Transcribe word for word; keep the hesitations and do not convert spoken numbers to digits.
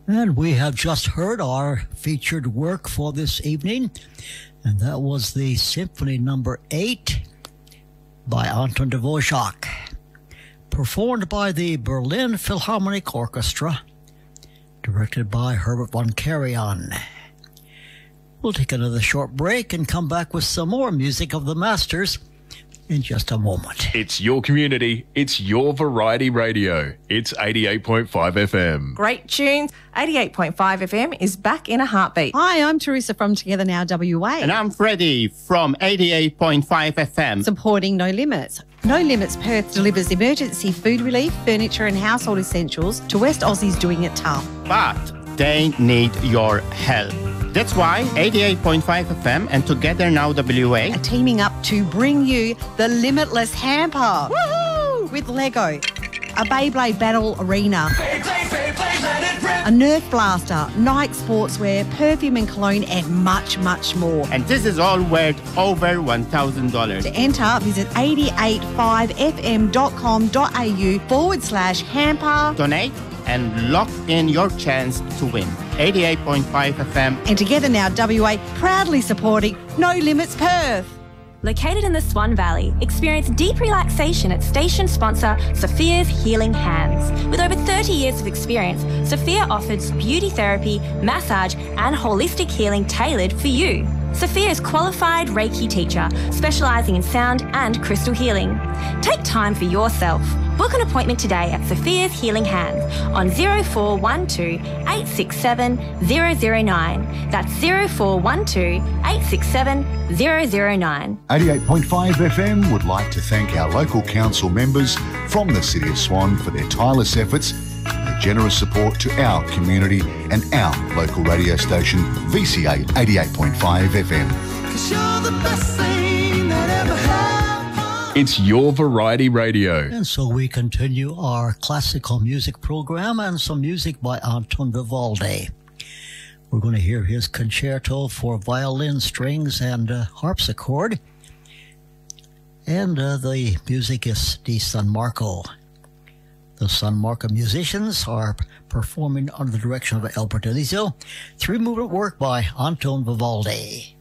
And we have just heard our featured work for this evening, and that was the Symphony Number eight by Anton Dvorak, performed by the Berlin Philharmonic Orchestra, directed by Herbert von Karajan. We'll take another short break and come back with some more music of the masters in just a moment. It's your community. It's your variety radio. It's eighty-eight point five F M. Great tunes. eighty-eight point five F M is back in a heartbeat. Hi, I'm Teresa from Together Now W A. And I'm Freddie from eighty-eight point five F M. Supporting No Limits. No Limits Perth delivers emergency food relief, furniture and household essentials to West Aussies doing it tough. But they need your help. That's why eighty-eight point five F M and Together Now W A are teaming up to bring you the Limitless Hamper. Woohoo! With Lego, a Beyblade Battle Arena, a Nerf Blaster, Nike Sportswear, perfume and cologne, and much, much more. And this is all worth over one thousand dollars. To enter, visit eight eight five f m dot com dot a u forward slash hamper. Donate and lock in your chance to win. eighty-eight point five F M. And Together Now W A, proudly supporting No Limits Perth. Located in the Swan Valley, experience deep relaxation at station sponsor Sophia's Healing Hands. With over thirty years of experience, Sophia offers beauty therapy, massage and holistic healing tailored for you. Sophia is qualified Reiki teacher, specialising in sound and crystal healing. Take time for yourself. Book an appointment today at Sophia's Healing Hands on zero four one two, eight six seven, zero zero nine. That's zero four one two, eight six seven, zero zero nine. eighty-eight point five F M would like to thank our local council members from the City of Swan for their tireless efforts and their generous support to our community and our local radio station, V C A eighty-eight point five F M. 'Cause you're the best thing that ever happened. It's your variety radio. And so we continue our classical music program and some music by Anton Vivaldi. We're going to hear his concerto for violin, strings, and uh, harpsichord. And uh, the music is di San Marco. The San Marco musicians are performing under the direction of Alberto Lizzo. Three-movement work by Anton Vivaldi.